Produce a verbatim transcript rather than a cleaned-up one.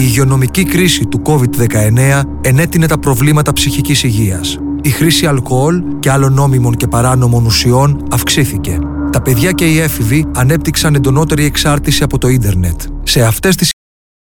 Η υγειονομική κρίση του κόβιντ δεκαεννέα ενέτεινε τα προβλήματα ψυχικής υγείας. Η χρήση αλκοόλ και άλλων νόμιμων και παράνομων ουσιών αυξήθηκε. Τα παιδιά και οι έφηβοι ανέπτυξαν εντονότερη εξάρτηση από το ίντερνετ. Σε αυτές τις